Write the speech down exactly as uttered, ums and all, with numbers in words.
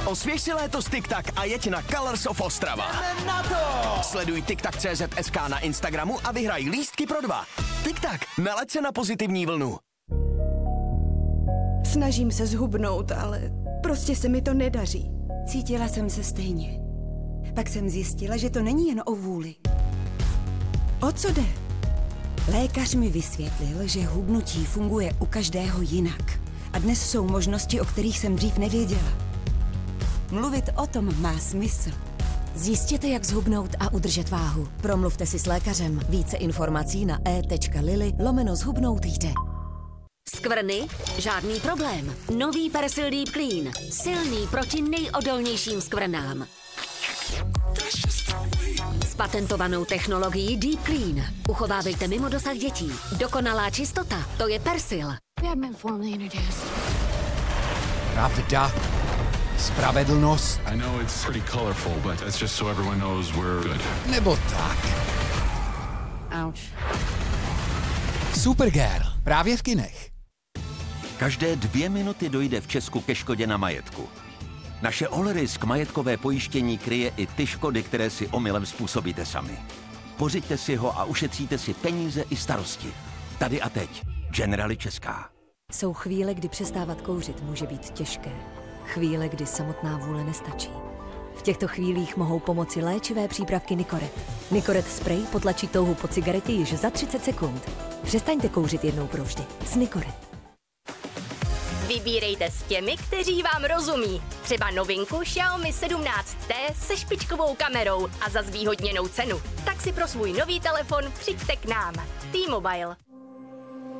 Osvěž si léto s TikTok a jeď na Colors of Ostrava. Jdeme na to! Sleduj TikTok tečka cé zet es ká na Instagramu a vyhraj lístky pro dva. TikTok, nalaď se na pozitivní vlnu. Snažím se zhubnout, ale prostě se mi to nedaří. Cítila jsem se stejně. Pak jsem zjistila, že to není jen o vůli. O co jde? Lékař mi vysvětlil, že hubnutí funguje u každého jinak. A dnes jsou možnosti, o kterých jsem dřív nevěděla. Mluvit o tom má smysl. Zjistěte, jak zhubnout a udržet váhu. Promluvte si s lékařem. Více informací na e.lily lomeno zhubnout jde. Skvrny? Žádný problém. Nový Persil Deep Clean. Silný proti nejodolnějším skvrnám. S patentovanou technologií Deep Clean. Uchovávejte mimo dosah dětí. Dokonalá čistota, to je Persil. Pravda. Spravedlnost. I know it's pretty colorful, but it's just so everyone knows we're good. Nebo tak. Ouch. Supergirl. Právě v kinech. Každé dvě minuty dojde v Česku ke škodě na majetku. Naše All Risk majetkové pojištění kryje i ty škody, které si omylem způsobíte sami. Pořiďte si ho a ušetříte si peníze i starosti. Tady a teď. Generali Česká. Jsou chvíle, kdy přestávat kouřit může být těžké. Chvíle, kdy samotná vůle nestačí. V těchto chvílích mohou pomoci léčivé přípravky Nicoret. Nicoret spray potlačí touhu po cigaretě již za třicet sekund. Přestaňte kouřit jednou provždy. S Nicoret. Vybírejte s těmi, kteří vám rozumí. Třeba novinku Xiaomi sedmnáct T se špičkovou kamerou a za zvýhodněnou cenu. Tak si pro svůj nový telefon přijďte k nám. T-Mobile.